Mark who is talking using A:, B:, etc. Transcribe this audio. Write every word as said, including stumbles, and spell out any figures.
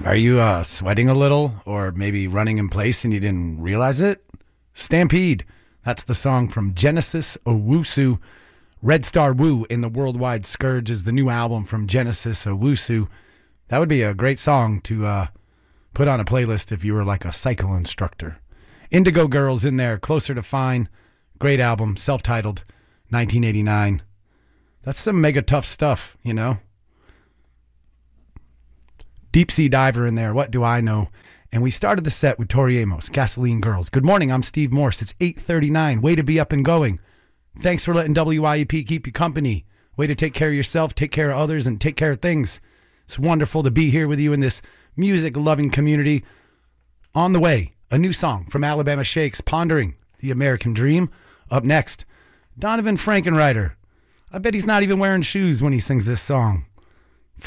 A: Are you uh, sweating a little or maybe running in place and you didn't realize it? Stampede. That's the song from Genesis Owusu. Red Star Woo in the Worldwide Scourge is the new album from Genesis Owusu. That would be a great song to uh, put on a playlist if you were like a cycle instructor. Indigo Girls in there, Closer to Fine. Great album, self-titled, nineteen eighty-nine. That's some mega tough stuff, you know? Deep Sea Diver in there, What Do I Know? And we started the set with Tori Amos, Gasoline Girls. Good morning, I'm Steve Morse. It's eight thirty-nine. Way to be up and going. Thanks for letting W I E P keep you company. Way to take care of yourself, take care of others, and take care of things. It's wonderful to be here with you in this music-loving community. On the way, a new song from Alabama Shakes, Pondering the American Dream. Up next, Donovan Frankenreiter. I bet he's not even wearing shoes when he sings this song.